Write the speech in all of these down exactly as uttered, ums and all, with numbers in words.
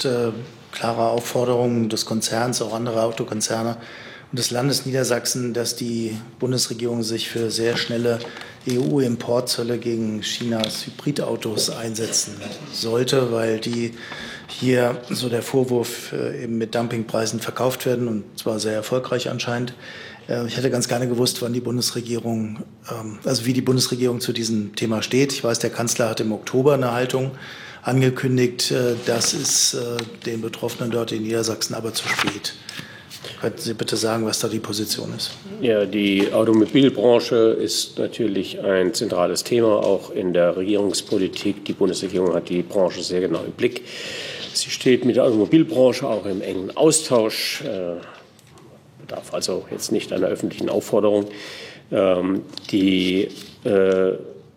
äh, klare Aufforderung des Konzerns, auch anderer Autokonzerne und des Landes Niedersachsen, dass die Bundesregierung sich für sehr schnelle E U-Importzölle gegen Chinas Hybridautos einsetzen sollte, weil die hier, so der Vorwurf, eben mit Dumpingpreisen verkauft werden, und zwar sehr erfolgreich anscheinend. Ich hätte ganz gerne gewusst, wann die Bundesregierung, also wie die Bundesregierung zu diesem Thema steht. Ich weiß, der Kanzler hat im Oktober eine Haltung angekündigt. Das ist den Betroffenen dort in Niedersachsen aber zu spät. Könnten Sie bitte sagen, was da die Position ist? Ja, die Automobilbranche ist natürlich ein zentrales Thema, auch in der Regierungspolitik. Die Bundesregierung hat die Branche sehr genau im Blick. Sie steht mit der Automobilbranche auch im engen Austausch, äh, bedarf also jetzt nicht einer öffentlichen Aufforderung. Ähm, die äh,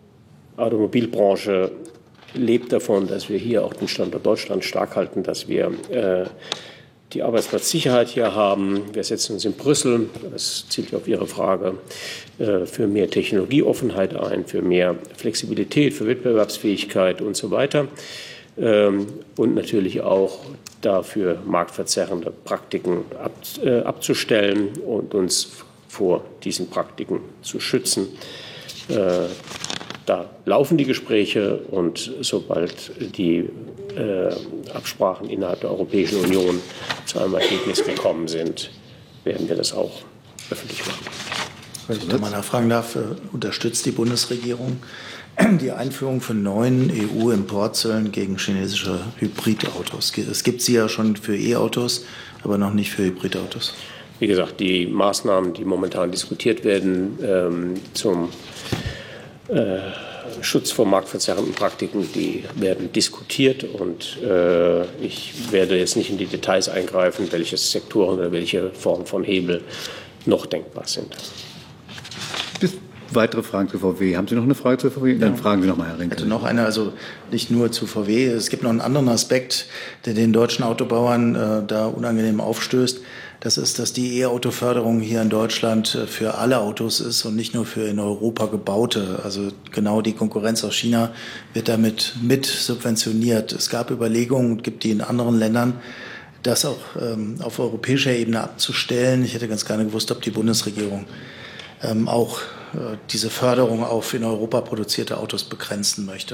Automobilbranche lebt davon, dass wir hier auch den Standort Deutschland stark halten, dass wir äh, die Arbeitsplatzsicherheit hier haben. Wir setzen uns in Brüssel, das zielt auf Ihre Frage, äh, für mehr Technologieoffenheit ein, für mehr Flexibilität, für Wettbewerbsfähigkeit und so weiter. Ähm, und natürlich auch dafür, marktverzerrende Praktiken ab, äh, abzustellen und uns vor diesen Praktiken zu schützen. Äh, Da laufen die Gespräche, und sobald die äh, Absprachen innerhalb der Europäischen Union zu einem Ergebnis gekommen sind, werden wir das auch öffentlich machen. Wenn ich da mal nachfragen darf, unterstützt die Bundesregierung die Einführung von neuen E U-Importzöllen gegen chinesische Hybridautos? Es gibt sie ja schon für E-Autos, aber noch nicht für Hybridautos. Wie gesagt, die Maßnahmen, die momentan diskutiert werden, ähm, zum Äh, Schutz vor marktverzerrenden Praktiken, die werden diskutiert, und äh, ich werde jetzt nicht in die Details eingreifen, welche Sektoren oder welche Formen von Hebel noch denkbar sind. Bis weitere Fragen zu V W. Haben Sie noch eine Frage zu V W? Dann ja. Fragen Sie noch mal, Herr Rinke. Ich hätte noch eine, also nicht nur zu V W. Es gibt noch einen anderen Aspekt, der den deutschen Autobauern äh, da unangenehm aufstößt. Das ist, dass die E-Auto-Förderung hier in Deutschland für alle Autos ist und nicht nur für in Europa gebaute. Also genau die Konkurrenz aus China wird damit mit subventioniert. Es gab Überlegungen, gibt die in anderen Ländern, das auch ähm, auf europäischer Ebene abzustellen. Ich hätte ganz gerne gewusst, ob die Bundesregierung ähm, auch äh, diese Förderung auf in Europa produzierte Autos begrenzen möchte.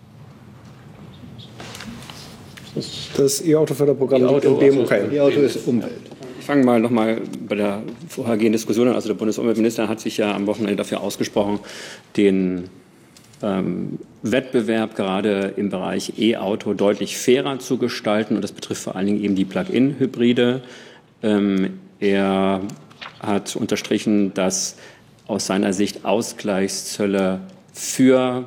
Das E-Auto-Förderprogramm liegt im B M U K. E-Auto ist Umwelt. Ich fange mal noch mal bei der vorhergehenden Diskussion an. Also der Bundesumweltminister hat sich ja am Wochenende dafür ausgesprochen, den ähm, Wettbewerb gerade im Bereich E-Auto deutlich fairer zu gestalten. Und das betrifft vor allen Dingen eben die Plug-in-Hybride. Ähm, er hat unterstrichen, dass aus seiner Sicht Ausgleichszölle für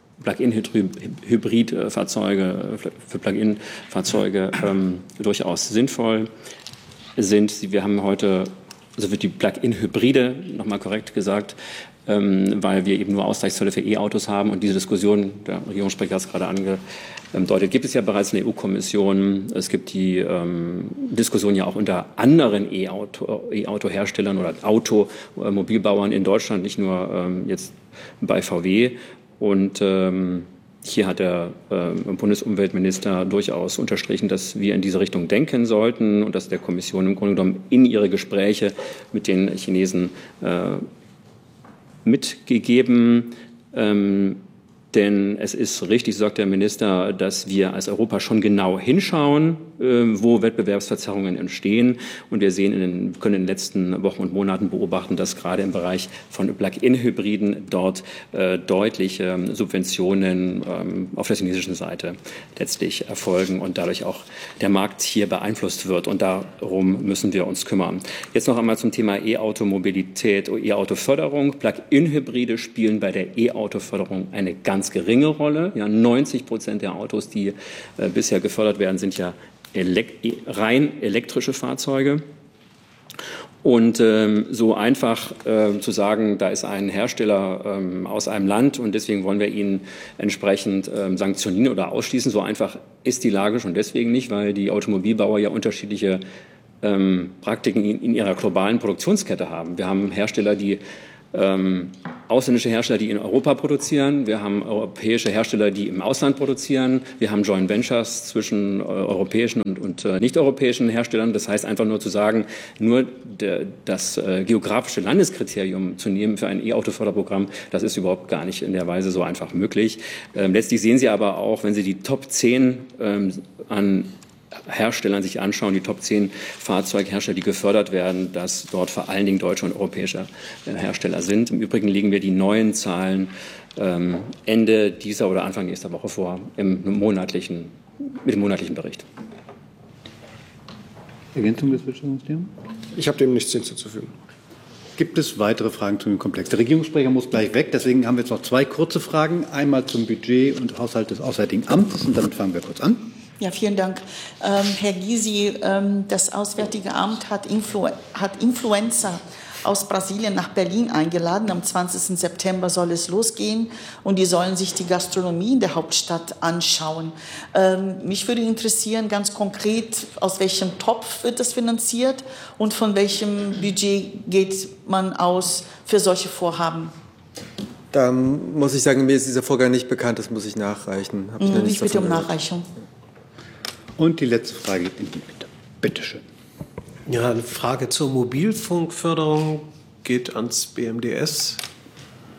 Plug-in-Hybridfahrzeuge, für Plug-in-Fahrzeuge ähm, durchaus sinnvoll sind. Wir haben heute, also wird die Plug-in-Hybride, nochmal korrekt gesagt, ähm, weil wir eben nur Ausgleichszölle für E-Autos haben, und diese Diskussion, der Regierungssprecher hat es gerade angedeutet, gibt es ja bereits in der E U-Kommission. Es gibt die ähm, Diskussion ja auch unter anderen E-Auto, E-Auto-Herstellern oder Automobilbauern in Deutschland, nicht nur ähm, jetzt bei V W. Und ähm, hier hat der äh, Bundesumweltminister durchaus unterstrichen, dass wir in diese Richtung denken sollten und dass der Kommission im Grunde genommen in ihre Gespräche mit den Chinesen äh, mitgegeben. Ähm, denn es ist richtig, sagt der Minister, dass wir als Europa schon genau hinschauen, äh, wo Wettbewerbsverzerrungen entstehen. Und wir sehen in den, können in den letzten Wochen und Monaten beobachten, dass gerade im Bereich von Plug-in-Hybriden dort äh, deutliche ähm, Subventionen ähm, auf der chinesischen Seite letztlich erfolgen und dadurch auch der Markt hier beeinflusst wird. Und darum müssen wir uns kümmern. Jetzt noch einmal zum Thema E-Auto-Mobilität, E-Auto-Förderung. Plug-in-Hybride spielen bei der E-Auto-Förderung eine ganz geringe Rolle. Ja, neunzig Prozent der Autos, die äh, bisher gefördert werden, sind ja elek- rein elektrische Fahrzeuge. Und ähm, so einfach äh, zu sagen, da ist ein Hersteller ähm, aus einem Land und deswegen wollen wir ihn entsprechend ähm, sanktionieren oder ausschließen, so einfach ist die Lage schon deswegen nicht, weil die Automobilbauer ja unterschiedliche ähm, Praktiken in, in ihrer globalen Produktionskette haben. Wir haben Hersteller, die ähm, ausländische Hersteller, die in Europa produzieren. Wir haben europäische Hersteller, die im Ausland produzieren. Wir haben Joint Ventures zwischen äh, europäischen und, und äh, nicht-europäischen Herstellern. Das heißt einfach nur zu sagen, nur de, das äh, geografische Landeskriterium zu nehmen für ein E-Auto-Förderprogramm, das ist überhaupt gar nicht in der Weise so einfach möglich. Ähm, letztlich sehen Sie aber auch, wenn Sie die Top zehn ähm, an Herstellern sich anschauen, die Top zehn Fahrzeughersteller, die gefördert werden, dass dort vor allen Dingen deutsche und europäische Hersteller sind. Im Übrigen legen wir die neuen Zahlen ähm, Ende dieser oder Anfang nächster Woche vor, im monatlichen, mit dem monatlichen Bericht. Ergänzung des Wirtschaftsministeriums? Ich habe dem nichts hinzuzufügen. Gibt es weitere Fragen zu dem Komplex? Der Regierungssprecher muss gleich weg, deswegen haben wir jetzt noch zwei kurze Fragen. Einmal zum Budget und Haushalt des Auswärtigen Amtes und damit fangen wir kurz an. Ja, vielen Dank. Ähm, Herr Gysi, ähm, das Auswärtige Amt hat, Influ- hat Influencer aus Brasilien nach Berlin eingeladen. Am zwanzigsten September soll es losgehen und die sollen sich die Gastronomie in der Hauptstadt anschauen. Ähm, mich würde interessieren, ganz konkret, aus welchem Topf wird das finanziert und von welchem Budget geht man aus für solche Vorhaben? Da muss ich sagen, mir ist dieser Vorgang nicht bekannt, das muss ich nachreichen. Hab ich noch Ich nichts bitte um davon gehört. Nachreichung. Und die letzte Frage geht in die Mitte. Bitte schön. Ja, eine Frage zur Mobilfunkförderung geht ans B M D S.